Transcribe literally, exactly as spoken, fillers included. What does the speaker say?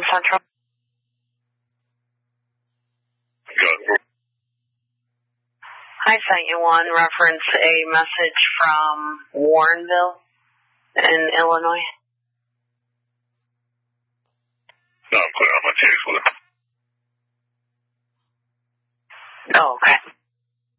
Warren Central. Good. I sent you one reference a message from Warrenville in Illinois. No, I'm clear. I'm on text with it.